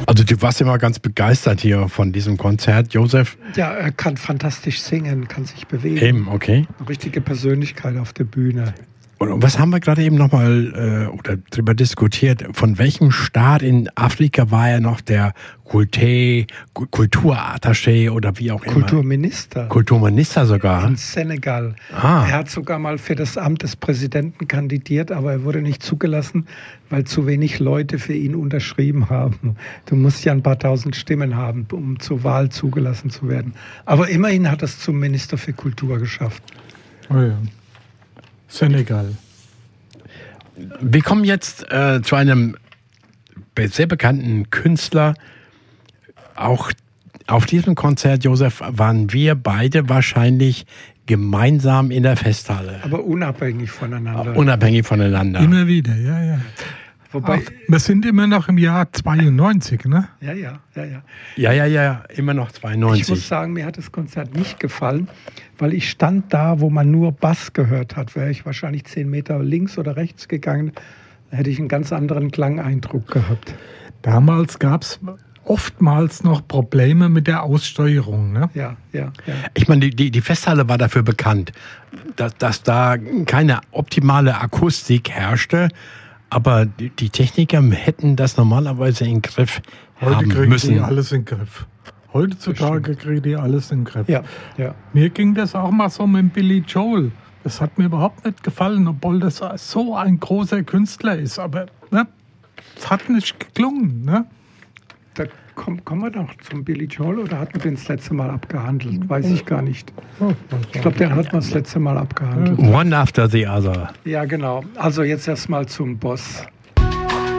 Also du warst immer ganz begeistert hier von diesem Konzert, Josef. Ja, er kann fantastisch singen, kann sich bewegen. Eben, okay. Eine richtige Persönlichkeit auf der Bühne. Und was haben wir gerade eben nochmal oder drüber diskutiert? Von welchem Staat in Afrika war er noch der Kulturattaché oder wie auch immer? Kulturminister sogar. In Senegal. Er hat sogar mal für das Amt des Präsidenten kandidiert, aber er wurde nicht zugelassen, weil zu wenig Leute für ihn unterschrieben haben. Du musst ja ein paar tausend Stimmen haben, um zur Wahl zugelassen zu werden. Aber immerhin hat er es zum Minister für Kultur geschafft. Oh ja. Senegal. Wir kommen jetzt zu einem sehr bekannten Künstler. Auch auf diesem Konzert, Josef, waren wir beide wahrscheinlich gemeinsam in der Festhalle. Aber unabhängig voneinander. Unabhängig voneinander. Immer wieder, ja. Wobei, wir sind immer noch im Jahr 92, ne? Ja, immer noch 92. Ich muss sagen, mir hat das Konzert nicht gefallen, weil ich stand da, wo man nur Bass gehört hat. Wäre ich wahrscheinlich 10 Meter links oder rechts gegangen, hätte ich einen ganz anderen Klangeindruck gehabt. Damals gab es oftmals noch Probleme mit der Aussteuerung, ne? Ja. Ich meine, die Festhalle war dafür bekannt, dass da keine optimale Akustik herrschte. Aber die Techniker hätten das normalerweise in den Griff haben müssen. Heute kriegen die alles in den Griff. Heutzutage kriegen die alles in den Griff. Ja. Mir ging das auch mal so mit Billy Joel. Das hat mir überhaupt nicht gefallen, obwohl das so ein großer Künstler ist. Aber ne, es hat nicht geklungen. Ne? Da kommen wir doch zum Billy Joel, oder hatten wir den das letzte Mal abgehandelt? Weiß ich gar nicht. Ich glaube, den hat man das letzte Mal abgehandelt. One after the other. Ja, genau. Also jetzt erstmal zum Boss.